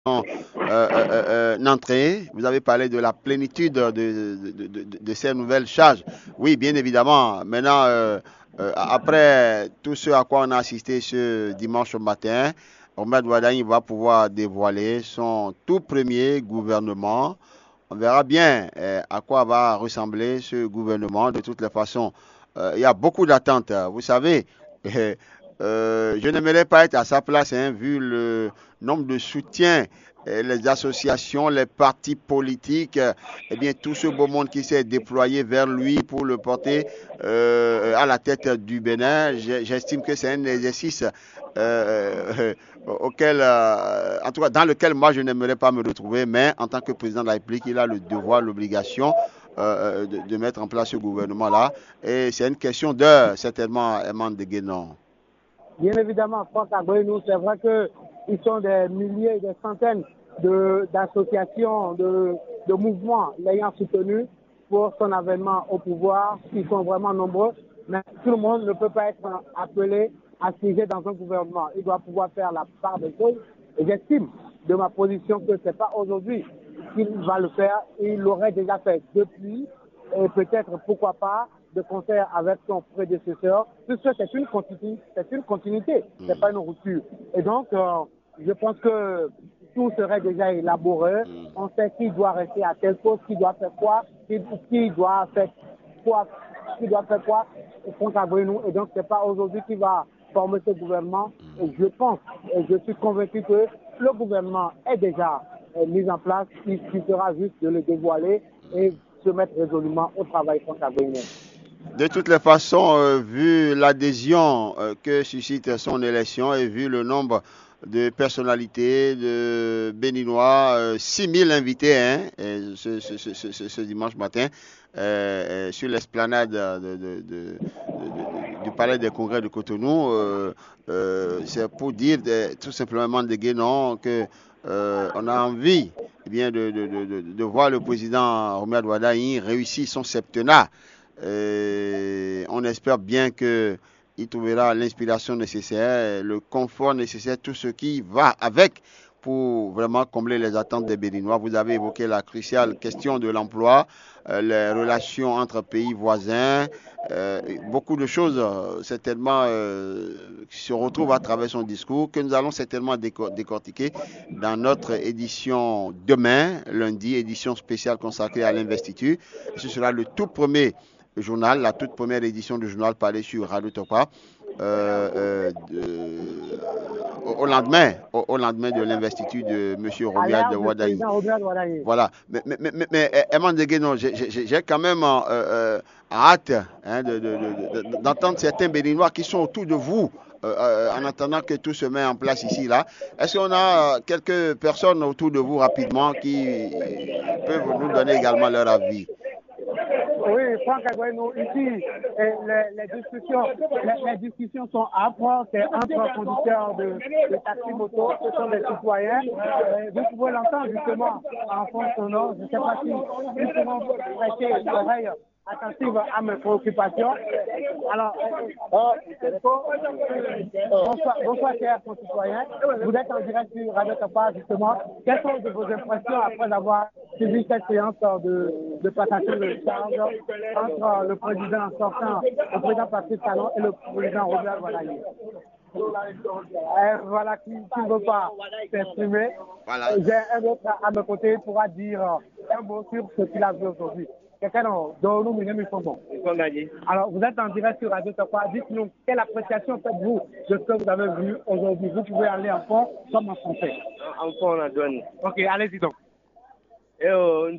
entrée. Vous avez parlé de la plénitude de ces nouvelles charges. Oui, bien évidemment. Maintenant, après tout ce à quoi on a assisté ce dimanche matin, Ahmed Wadaï va pouvoir dévoiler son tout premier gouvernement. On verra bien à quoi va ressembler ce gouvernement. De toutes les façons, il y a beaucoup d'attentes. Vous savez, je n'aimerais pas être à sa place, hein, vu le nombre de soutiens, les associations, les partis politiques, eh bien tout ce beau monde qui s'est déployé vers lui pour le porter à la tête du Bénin. J'estime que c'est un exercice auquel, en tout cas, dans lequel moi je n'aimerais pas me retrouver, mais en tant que président de la République, il a le devoir, l'obligation de mettre en place ce gouvernement-là. Et c'est une question d'heure, certainement, Eman de Guénon. Bien évidemment, Franck Agbenou, c'est vrai qu'ils sont des milliers, des centaines d'associations, de mouvements l'ayant soutenu pour son avènement au pouvoir. Ils sont vraiment nombreux, mais tout le monde ne peut pas être appelé à siéger dans un gouvernement. Il doit pouvoir faire la part des choses. Et j'estime de ma position que ce n'est pas aujourd'hui qu'il va le faire. Il l'aurait déjà fait depuis, et peut-être, pourquoi pas, de concert avec son prédécesseur, puisque c'est une continuité, c'est pas une rupture. Et donc, je pense que tout serait déjà élaboré. On sait qui doit rester à telle poste, qui doit faire quoi, qui doit faire quoi, qui doit faire quoi, Franck Agbenou. Et donc, c'est pas aujourd'hui qu'il va former ce gouvernement. Et je pense, et je suis convaincu que le gouvernement est déjà mis en place. Il suffira juste de le dévoiler et se mettre résolument au travail, Franck Agbenou. De toutes les façons, vu l'adhésion que suscite son élection et vu le nombre de personnalités, de Béninois, 6000 invités hein, ce dimanche matin sur l'esplanade du Palais des Congrès de Cotonou. C'est pour dire tout simplement de Guénon que on a envie eh bien, de voir le président Romuald Wadaï réussir son septennat. On espère bien qu'il trouvera l'inspiration nécessaire, le confort nécessaire, tout ce qui va avec pour vraiment combler les attentes des Béninois. Vous avez évoqué la cruciale question de l'emploi, les relations entre pays voisins, beaucoup de choses certainement qui se retrouvent à travers son discours que nous allons certainement décortiquer dans notre édition demain, lundi, édition spéciale consacrée à l'investiture. Ce sera le tout premier journal, la toute première édition du journal parlé sur Radio Topa. Au lendemain de l'investiture de M. Romuald Wadaï. Voilà. Mais Eman Degueno, j'ai quand même hâte hein, d'entendre certains Béninois qui sont autour de vous en attendant que tout se met en place ici. Là. Est-ce qu'on a quelques personnes autour de vous rapidement qui peuvent nous donner également leur avis? Oui, Franck Agbenou, ici, les discussions sont âpres, c'est entre conducteurs de taxi-moto, ce sont des citoyens. Vous pouvez l'entendre justement en fond sonore, je ne sais pas si nous pouvons prêter l'oreille attentive à mes préoccupations. Alors, bonsoir chers concitoyens, vous êtes en direct sur Radio Topa justement. Quelles sont vos impressions après avoir suivi cette séance de passation de charge entre le président sortant, le président Patrice Talon et le président Robert Wadaï? Voilà qui ne veut pas s'exprimer. Voilà. J'ai un autre à mes côtés qui pourra dire un mot sur ce qu'il a vu aujourd'hui. Quelqu'un dont nous bon. Alors, vous êtes en direct sur Radio Topa. Dites-nous, quelle appréciation faites-vous de ce que vous avez vu aujourd'hui? Vous pouvez aller en fond comme en français. En fond, on a donné. Ok, allez-y donc. On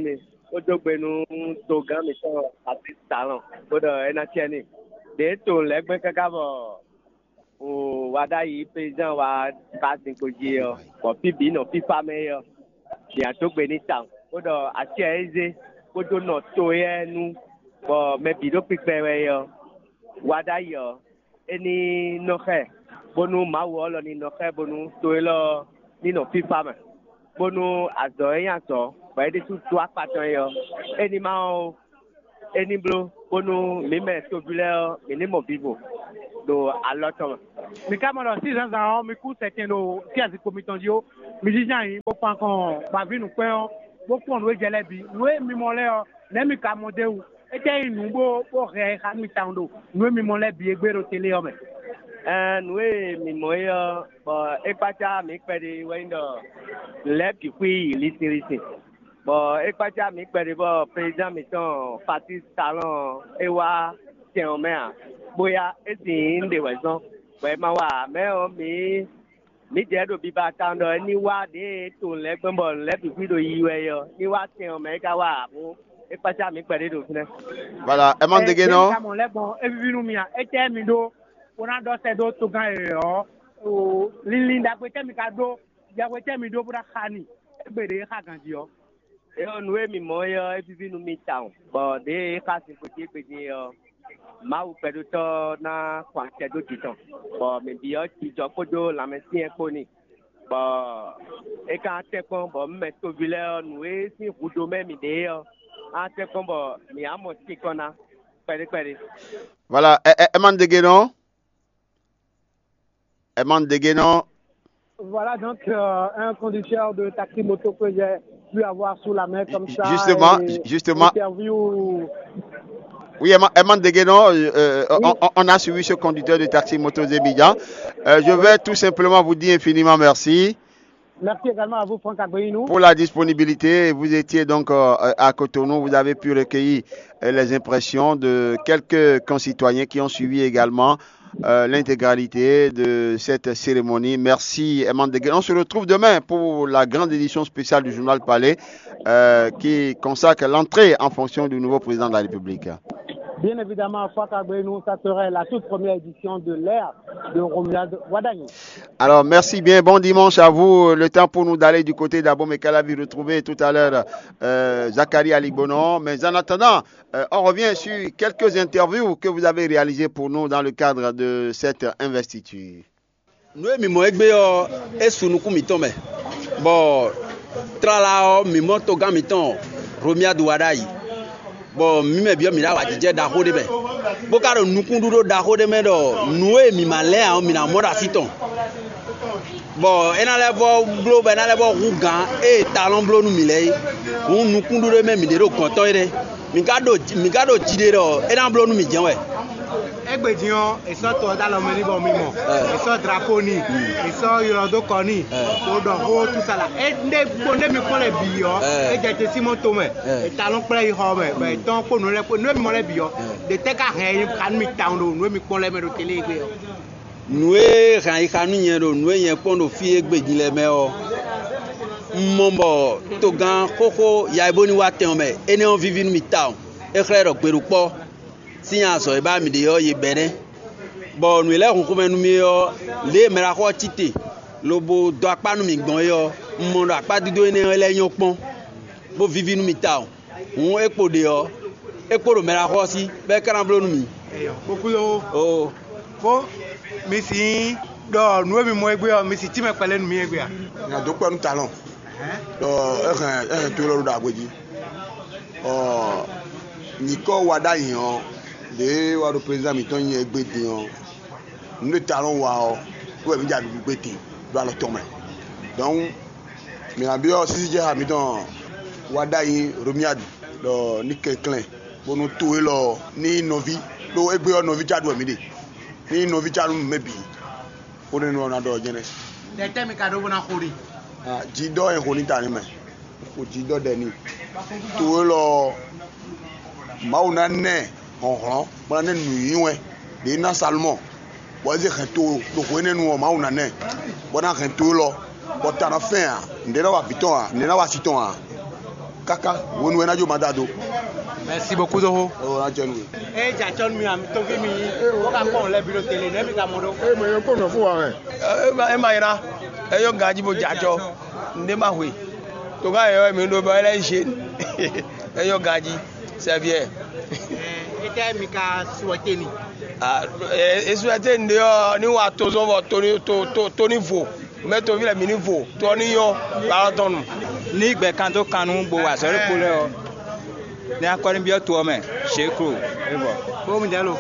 Toga, mais ça, Patrice Talon. Pour NHN. Des taux, les Bekakabo. O Wadaï, président, va passer pour dire, pour Pibi, non, Pipa, mais il y a tout bénétant. Pour Achiaïse. Kodo no toye nu bo me bido pipewe yo Wadaï yo eni noche bonu mawo lo ni noche bonu toelo ni no fifa me bonu azo yan so ba de tu to apatan yo eni ma eni blo bonu mi me to bile eni mo bibo do alotoma mi kama lo 6 ans mi ku certains do ti asi commission dio musicien yi bo pan kon ba vinu pe o bo pon we jelebi we mi mo le o ne mi ka mo de u e te inu bo re ha mi tando we mi mo le bi egbero tele o me we mi mo yo bo e pacha mi pedi we ndo le ki kwi litirisi bo e pacha mi pedi bo president mi ton parti salon e wa ti o me a boya e ti nde we so we ma wa me o mi je do bi ba tando ni wa de to le gbe bo le ki kwi do yi we yo ni wa ti o me ka wa mu e pacha mi pedi do fine voilà e man de geno kama le bon e vinu mi a e te mi do ona do se do to gan o linda ko te mi ka do ya ko te mi do bura khani e bere kha gan ji o e on we mi mo yo e vinu mi town bo de ka si ko ti pe ni yo ma u pedu to na kwa te do ti ton bo mi bi o ti jo ko do la me si e ko ni bo e ka te kon bo me to vile on we si hudo me mi de yo a te kon bo mi amo ti kona pere voilà e man de geno Eman Deguénon. Voilà donc un conducteur de taxi moto que j'ai pu avoir sous la main comme ça. Justement. Interview. Oui, Eman Deguénon, on a suivi ce conducteur de taxi moto Zébidjan. Je vais tout simplement vous dire infiniment merci. Merci également à vous, Franck Agbeyinou. Pour la disponibilité, vous étiez donc à Cotonou, vous avez pu recueillir les impressions de quelques concitoyens qui ont suivi également l'intégralité de cette cérémonie. Merci, Eman Deguénon. On se retrouve demain pour la grande édition spéciale du journal Palais qui consacre l'entrée en fonction du nouveau président de la République. Bien évidemment, Franck Agbeyinou, ça serait la toute première édition de l'ère de Romuald Wadagni. Alors, merci bien. Bon dimanche à vous. Le temps pour nous d'aller du côté d'Abomey-Calavi, retrouver tout à l'heure Zachary Alibonon. Mais en attendant, on revient sur quelques interviews que vous avez réalisées pour nous dans le cadre de cette investiture. Nous, bon, tralao, mimo toga miton, Romuald Wadagni. Bon, mime bio mira wajije da hode be. Bokaro nukunduro da hode me do, noe mi malé a mi na moda siton. Bon, enale bo globe enale bo rugan e talon blo nu milei. Un nukunduro me mi dero konton ere. Mi gado jide do, enan blo nu mi jenwe. Egbejian eso to da lo meni bo mimo. Eso drapeau ni, eso yorodo koni. To do ho tout ça là. E nde mi kon le biyo, e jete Simon Tome. E talon play ho me, be ton ko no le ko no mi mo le biyo. De te ka hen kan mi town do, no mi kon le me do tele egbe yo. Noe ran ikanu yen do, noe yen pon do fi egbeji le me o. Mombo togan koko ya iboni wa ten me, ene on vivi mi town. E kre ro peru po. Si yan so e ba mi de yo ye bene bon nu le kun me nu mi yo le mera ko tite lobo do apa nu mi gbon yo mo do apa dido ene ele yan pon bo vivi nu mi ta un epo de yo epo ro mera ko si be kan blo nu mi populo oh fo mi si do nu mi mo egbe yo mi si ti me pele nu mi egbe ya na do pe nu talon do to lo da gbeji ni ko Wadagni yo de wa do président mi ton yen egbe ti on nous talons wa o mi ja bi gbe ti do alo to me donc mi na bi o sisi je ha mi don Wadagni Romuald do ni Klein bonu to lo ni novi do egbe o novi jadu mi de ni novi jadu mebi o ne no na do jene de temi ka do bona khori ji do en khoni tani me o ji do de ni to lo mauna ne honhon bana ne nuyiwe de na salmon boze kento do ko ne nu o mauna ne bona kento lo botana fin a ndera wa biton a ndera wa siton a kaka wonu na jo madado. Merci beaucoup Zoho. O na jenu e ja chon mi am to gi mi o ka pon le biro tele ne mi ka modo e mo yo ko no fu wa e ma ira e yo gaji bo jajo nde ma hwe to ga yo mi ndo ba ele se e yo gaji c'est bien ete mi ka souhaiter ni e souhaiter nde yo ni wa to zo to ni vo me to vi le mi ni vo to ni yo la tonu ni gbe kan to kanu gbo wa sore ko le o ni akọrin bi o to me se kro bo mi jalo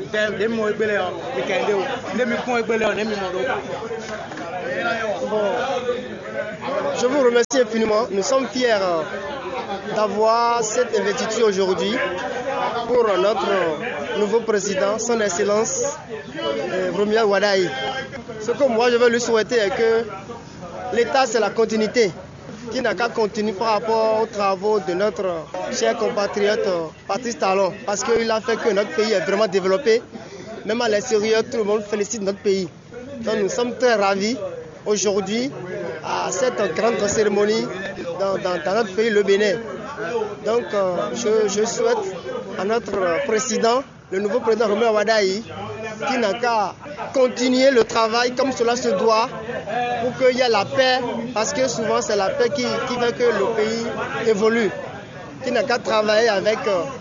Je vous remercie infiniment. Nous sommes fiers d'avoir cette investiture aujourd'hui pour notre nouveau président, son Excellence Romuald Wadaï. Ce que moi je veux lui souhaiter est que l'État c'est la continuité, qui n'a qu'à continuer par rapport aux travaux de notre cher compatriote Patrice Talon, parce qu'il a fait que notre pays est vraiment développé. Même à l'extérieur, tout le monde félicite notre pays. Donc nous sommes très ravis aujourd'hui à cette grande cérémonie dans notre pays, le Bénin. Donc je souhaite à notre président, le nouveau président Romuald Wadaï, qui n'a qu'à continuer le travail comme cela se doit pour qu'il y ait la paix, parce que souvent c'est la paix qui fait que le pays évolue. Qui n'a qu'à travailler avec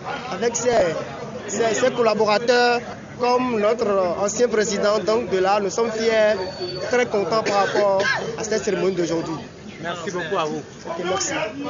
ses collaborateurs comme notre ancien président. Donc de là, nous sommes fiers, très contents par rapport à cette cérémonie d'aujourd'hui. Merci beaucoup à vous. Okay, merci.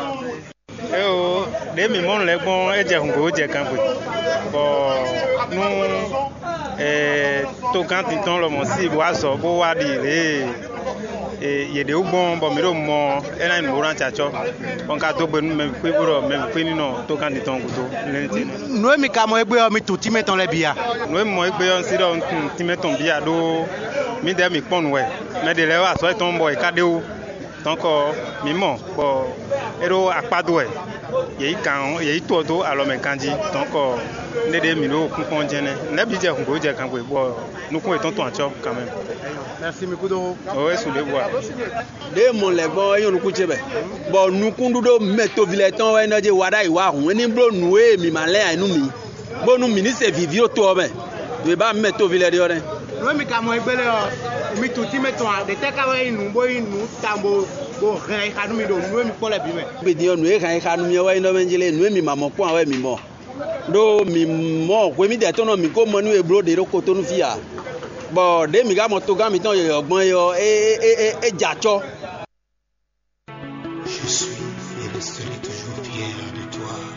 Des mimons les bons et j'ai un gros campo. Bon, nous, tout quand ils tombent le monsieur, boisson, bois dire, il y a des bons, bon, mais au moins, elle a une bonne tchatcho. On a tout bon, même puis non, tout quand ils tombent, nous, mais quand moi, je tout petit mettons les biens. Nous, moi, je suis dans un petit mettons bien d'eau, mais des micpons, ouais. Mais des lèvres, soit tombe et cadeau. Donc, mimon, bon, ero akpadoué, yé quand, yé todo, alors mais kandi, donc, ne des milo, qu'on gêne, n'a pas dit qu'on peut dire qu'on peut boire, nous pouvons ton job quand même. Merci, Mikudo. Oui, sous les bois. Des mon les bons, ils ont coupé. Bon, nous conduisons métaux viletons, et nous disons, Wadaï, on est bleu, nous, mi malin, et nous, mi. Bon, nous, ministre, vivio, toi, mais, nous, bah, métaux viletons. Nous, mais quand moi, mi tout petit mettons, des tecavés, nous, nous, tambo. Bon, rien à nous, nous, pour la bime. Bédion, nous, rien à nous, nous, nous, mi maman, point, ouais, mi mort. Do, mi mort, oui, mi détonne, mi comme nous, et blo, de l'eau, fia. Bon, des mi gars, mon toga, mi ton, bon, et jacho. Je suis et resterai toujours fier de toi.